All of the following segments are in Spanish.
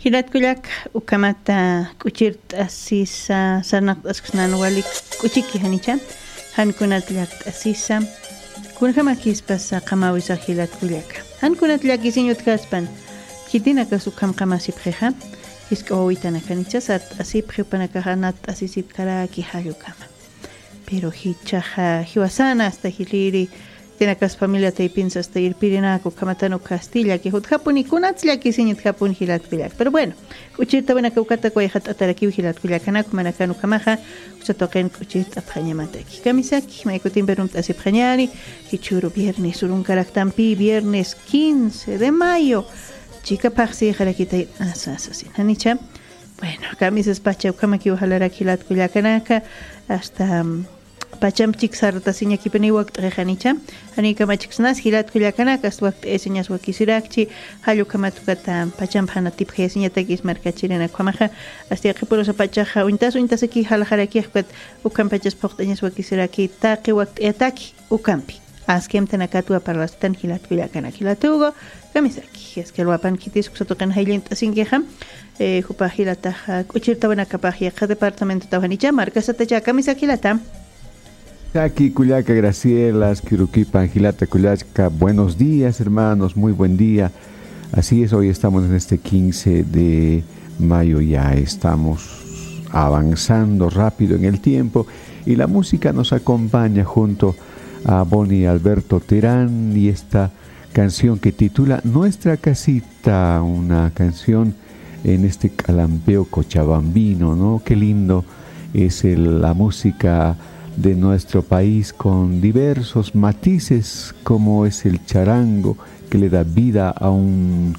Hilatkullak ukamata kuchirt asisa sarnaq askusnan walik kuchiki hanicha hankunatlak asisa kunhamakis pasa qamawisa hilatkullak hankunatlak isiñut kaspan kitina kasukam qamasipjeja iskawitana kanicha sat asipjepanaka hanat asisit karaki hayukama pero hichaja hiwasana hasta hiliri tinakas familia taipins hasta irpirinaco kamatano Castilla que hutjapuni kunatzlia que siñit japun hilatkullak pero bueno kuchirta buena kaukata kuayhat ataraki hilatkullakana kumanakanu kamaja usatoqen kuchirta apjañamataki kamisaki maikutin berumt asipjañani hichuru viernes urun karaktampi viernes 15 de mayo chica paxi jarakita asasasin hanicha bueno kamisas pacha ukamaki uhalara hilatkullakanaka hasta pacham chiksarta siña kipeni waqt rejanicha ani kama chiksnas hilat kullakana kas waqt esiñas wakisirakchi halu kama tukata pacham hana tip hesiña takis markachirena kwamaja hasta qipuro sapachaja untas aquí halajaraki qat ukam pachas poqteñas wakisiraki taqi waqt etaki ukampi askem tanakatu parlastan hilat kullakana hilatugo kamisaki es que lo apan kitis kusatoqen hailint asingeja hupa hilataja uchirta wana kapajia departamento tawanicha markasata cha kamisaki lata Aquí Cuyaca Gracielas, Kiruquipa, Angilata Cuyaca, buenos días hermanos, muy buen día. Así es, hoy estamos en este 15 de mayo, ya estamos avanzando rápido en el tiempo y la música nos acompaña junto a Bonnie Alberto Terán y esta canción que titula Nuestra Casita, una canción en este calampeo cochabambino, ¿no? Qué lindo es la música de nuestro país con diversos matices como es el charango que le da vida a un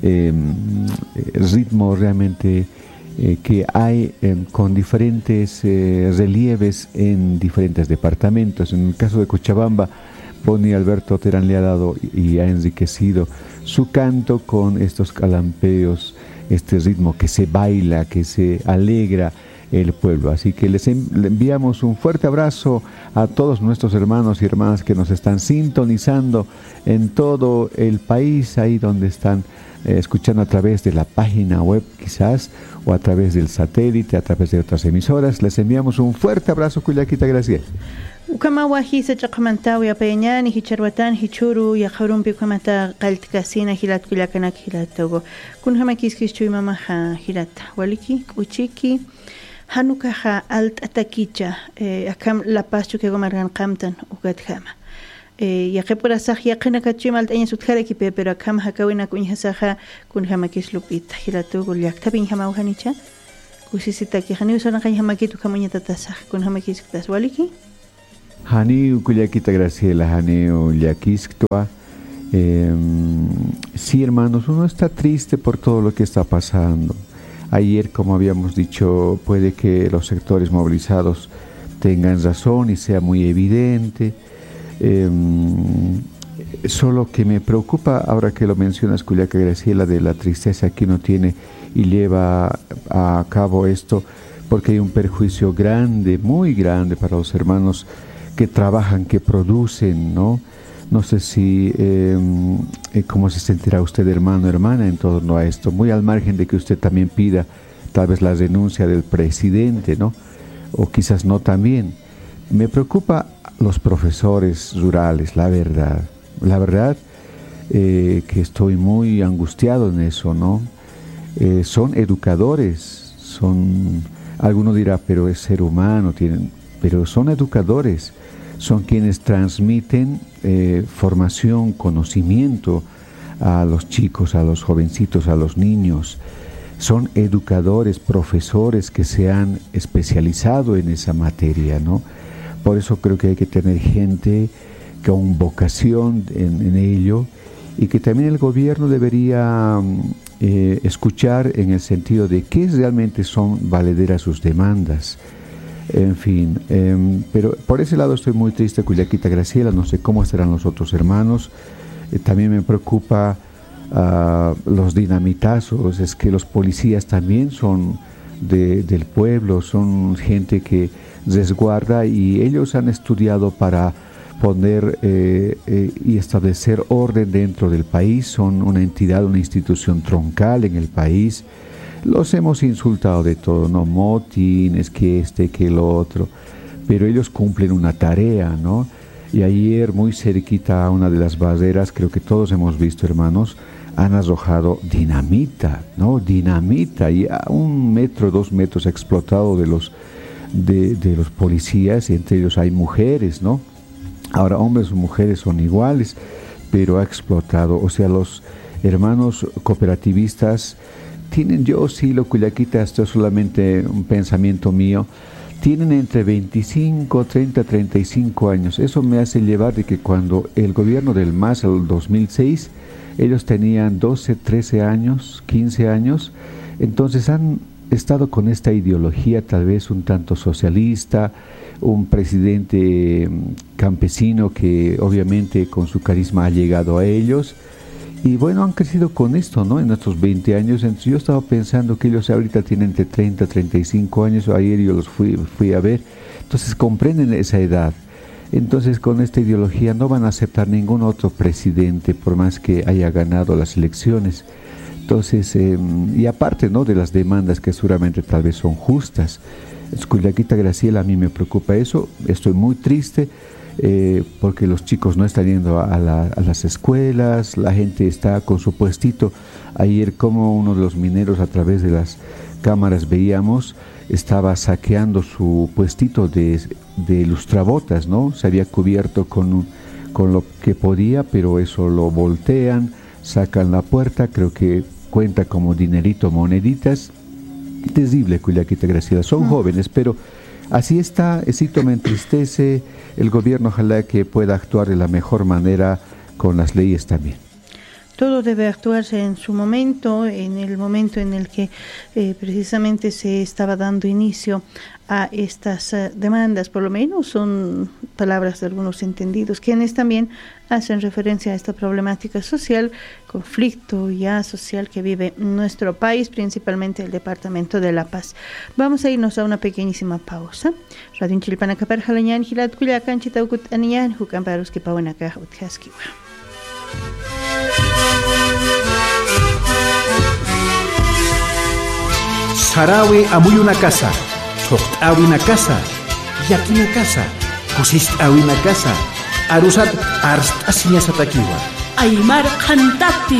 ritmo realmente que hay con diferentes relieves en diferentes departamentos. En el caso de Cochabamba, Bonnie Alberto Terán le ha dado y ha enriquecido su canto con estos calampeos, este ritmo que se baila, que se alegra el pueblo. Así que le enviamos un fuerte abrazo a todos nuestros hermanos y hermanas que nos están sintonizando en todo el país, ahí donde están escuchando a través de la página web quizás, o a través del satélite, a través de otras emisoras. Les enviamos un fuerte abrazo, Cuyaquita Graciela. Ukama wahi sa chaqamantaw ya peñani hicharwatan hichuru ya kharumpi kamata qaltkasina hilat kullakanak hilatogo kun hamakiskis chuy mama hilat waliki uchiki hanukaja alt atakicha akam la pachu que gomargan qamtan ugatjama ya que por asaj ya qina kachim alt años utjaraki pero akam hakawina kunhasaja kun hamakis lupita hilatogo yakta bin hamauhanicha kusisita ki hani usana kan hamakitu kamuñata tasaj kun hamakis tas waliki Hani Cuyaquita Graciela, Hani Ullaquisctua. Sí, hermanos, uno está triste por todo lo que está pasando. Ayer, como habíamos dicho, puede que los sectores movilizados tengan razón y sea muy evidente. Solo que me preocupa, ahora que lo mencionas, Cuyaca Graciela, de la tristeza que uno tiene y lleva a cabo esto, porque hay un perjuicio grande, muy grande para los hermanos que trabajan, que producen, ¿no? No sé si, cómo se sentirá usted, hermano, hermana, en torno a esto, muy al margen de que usted también pida tal vez la renuncia del presidente, ¿no? O quizás no también. Me preocupa los profesores rurales, la verdad, que estoy muy angustiado en eso, ¿no? Son educadores, alguno dirá, pero es ser humano, pero son educadores, son quienes transmiten formación, conocimiento a los chicos, a los jovencitos, a los niños. Son educadores, profesores que se han especializado en esa materia, ¿no? Por eso creo que hay que tener gente con vocación en ello y que también el gobierno debería escuchar en el sentido de qué realmente son valederas sus demandas. En fin, pero por ese lado estoy muy triste, Cuyaquita Graciela, no sé cómo estarán los otros hermanos. También me preocupa los dinamitazos, es que los policías también son del pueblo, son gente que resguarda y ellos han estudiado para poner y establecer orden dentro del país, son una entidad, una institución troncal en el país. Los hemos insultado de todo, ¿no? Motines, que el otro, pero ellos cumplen una tarea, ¿no? Y ayer, muy cerquita a una de las barreras, creo que todos hemos visto, hermanos, han arrojado dinamita, ¿no? Dinamita, y a 1 metro, 2 metros ha explotado de los policías, y entre ellos hay mujeres, ¿no? Ahora, hombres o mujeres son iguales, pero ha explotado. O sea, los hermanos cooperativistas tienen, yo sí, lo Cuyaquita, esto es solamente un pensamiento mío, tienen entre 25, 30, 35 años. Eso me hace llevar de que cuando el gobierno del MAS, el 2006, ellos tenían 12, 13 años, 15 años, entonces han estado con esta ideología tal vez un tanto socialista, un presidente campesino que obviamente con su carisma ha llegado a ellos, y bueno, han crecido con esto, ¿no? En estos 20 años, entonces yo estaba pensando que ellos ahorita tienen entre 30, 35 años, ayer yo los fui a ver, entonces comprenden esa edad. Entonces con esta ideología no van a aceptar ningún otro presidente por más que haya ganado las elecciones. Entonces, y aparte, ¿no?, de las demandas que seguramente tal vez son justas. Cuyaquita, Graciela, a mí me preocupa eso, estoy muy triste porque los chicos no están yendo a las escuelas, la gente está con su puestito. Ayer como uno de los mineros a través de las cámaras veíamos, estaba saqueando su puestito de lustrabotas, ¿no? Se había cubierto con lo que podía, pero eso lo voltean, sacan la puerta, creo que cuenta como dinerito, moneditas. Terrible, Cuyaquita, Graciela, son jóvenes, pero así está, esito me entristece. El gobierno ojalá que pueda actuar de la mejor manera con las leyes también. Todo debe actuarse en su momento, en el momento en el que precisamente se estaba dando inicio a estas demandas, por lo menos son palabras de algunos entendidos, quienes también hacen referencia a esta problemática social, conflicto ya social que vive nuestro país, principalmente el departamento de La Paz. Vamos a irnos a una pequeñísima pausa. Radio Chilpanacapar Jalañán, Gilat Culiacán, Chitaucut Aniyan, Jucamparus Kipawanaka, Utkaskiwa. Sarawi amuy una casa, Choqtawi una casa, Yaki una casa, Kusishtawi una casa, Arusat Arstasiña Satakiwa, Aymar Kantati.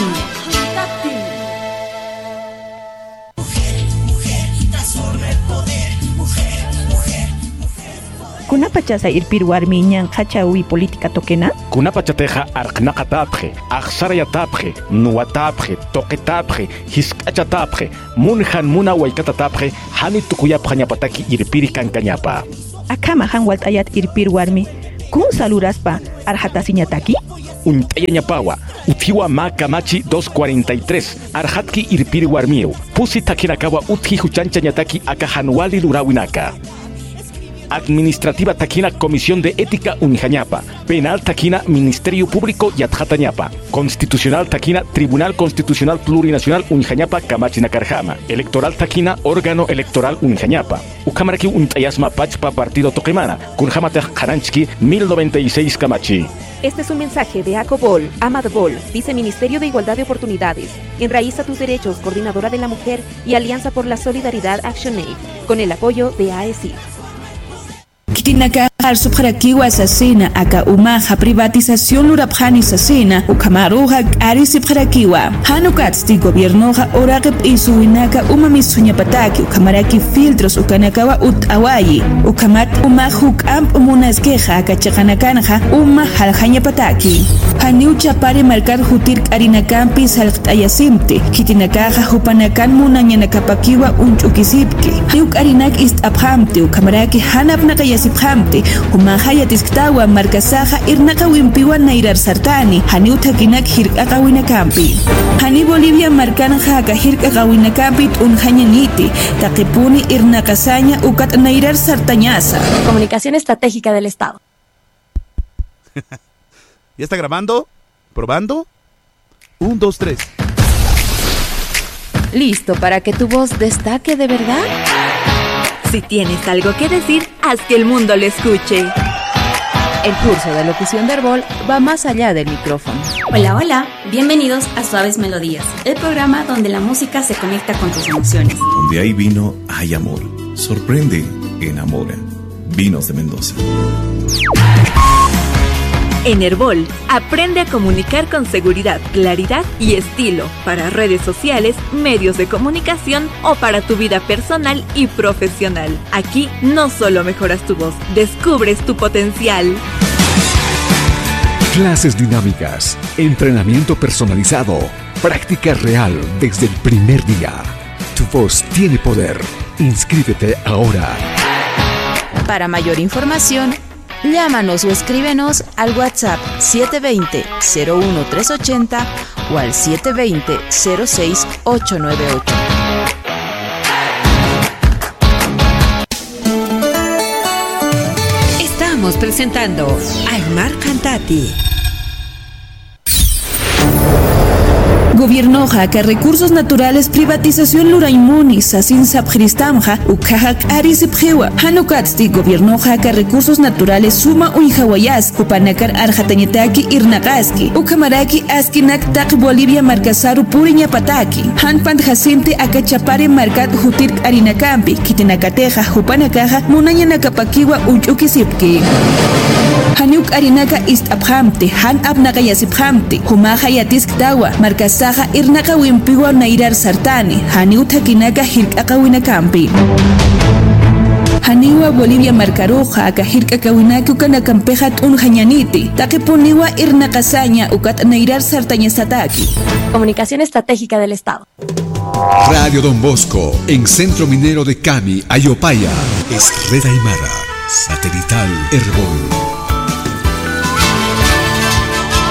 Kunapachasa irpir warmiñan hachawi política toquena? Kunapachateja arqnaqatapje, aqsarayatapje, nuwatapje, toqetapje, hisk'achatapje, munhan muna waykatatapje, hani tukuyapja ñapataki irpiri kankañapa. Akama han waltayat irpir warmi, kun saluraspa arhatasiñataki? Untaya ñapawa, utiwa maka machi 243, arhatki irpiri warmiu, pusi takinakawa utji huchancha ñataki aka hanuali lurawinaka. Administrativa Taquina Comisión de Ética Unijañapa, Penal Taquina Ministerio Público Yatjatañapa, Constitucional Taquina Tribunal Constitucional Plurinacional Unijañapa Camachinacarjama, Electoral Taquina Órgano Electoral Unijañapa, Ucamaraki Untayasma Pachpa Partido Toquemana, Kunjamata Jaranchki 1096 Camachi. Este es un mensaje de ACOBOL, AMADBOL, Viceministerio de Igualdad de Oportunidades, Enraiza tus Derechos, Coordinadora de la Mujer y Alianza por la Solidaridad ActionAid, con el apoyo de AECID. Kitinaka subharakiwa asesina aka umaha privatización lurapjani asesina ukamaruja arisi subharakiwa hanukatsti gobiernoja oraqip isuinaka umamisuñapataki ukamaraki filtros ukanakawa utawayi ukamat umahuk amp munaskeja aka chaqanakanja uma haljañapataki haniucha pari marcar hutir arinakampi salqtayasimti kitinakaja hupanakan munañanakapakiwa unchukisipki hiuk arinak istaphamti ukamaraki hanapnaka yasiphamti Humahaya tisktawa markasaja irnaka wimpiwa nairar sartani hani utakinak hirkaka winakampi hani Bolivia markana haka hirkaka winakampi unjañaniti taqipuni irnakasaña ukat nairar sartañasa. Comunicación Estratégica del Estado. ¿Ya está grabando? ¿Probando? 1, 2, 3. ¿Listo para que tu voz destaque de verdad? Si tienes algo que decir, haz que el mundo lo escuche. El curso de locución de Herbol va más allá del micrófono. Hola, hola, bienvenidos a Suaves Melodías, el programa donde la música se conecta con tus emociones. Donde hay vino, hay amor. Sorprende, enamora. Vinos de Mendoza. En Herbol, aprende a comunicar con seguridad, claridad y estilo para redes sociales, medios de comunicación o para tu vida personal y profesional. Aquí no solo mejoras tu voz, descubres tu potencial. Clases dinámicas, entrenamiento personalizado, práctica real desde el primer día. Tu voz tiene poder. Inscríbete ahora. Para mayor información, llámanos o escríbenos al WhatsApp 720-01380 o al 720-06898. Estamos presentando Aymar Cantati. Gobierno Jaca Recursos Naturales Privatización Luraymunis Asin Sapjristamja Ukajak Arisipjewa Hanukatsti Gobierno Jaca Recursos Naturales Suma Uijawayas Upanakar Arjatañetaki Irnagaski Ukamaraki Askinak Tak Bolivia Marcasaru Puriña Pataki Hanpant Jacinti Akachapare Marcat Jutirk Arinakampi Kitinakateja Upanakaja Munayanakapakiwa Uchukisipki Hanuk Arinaka Istaphamti Han Abnagayasiphamti Humaja Yatisk-tawa Marcasaja Irnaka Wimpiwa Nairar Sartani Haniuta Kinaka Hirkaka Winakampi Haniwa Bolivia Marcaruja Akahirkaka Winaki Ukanakampehat Unjañaniti Takipuniwa Irnakasaña Ukat Nairar Sartaña Sataki. Comunicación Estratégica del Estado. Radio Don Bosco, en Centro Minero de Cami, Ayopaya. Es Red Aymara, satelital Herbol.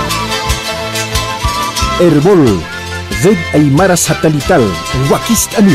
Herbol, Red Aymara Satelital, Huaquistani.